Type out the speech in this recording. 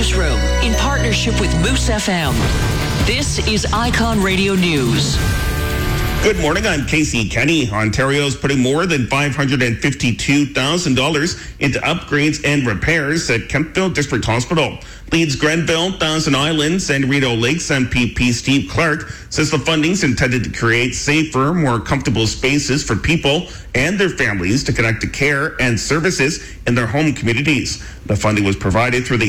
Newsroom in partnership with Moose FM. This is Icon Radio News. Good morning, I'm Casey Kenny. Ontario's putting more than $552,000 into upgrades and repairs at Kemptville District Hospital. Leeds Grenville, Thousand Islands, and Rideau Lakes MPP Steve Clark says the funding's intended to create safer, more comfortable spaces for people and their families to connect to care and services in their home communities. The funding was provided through the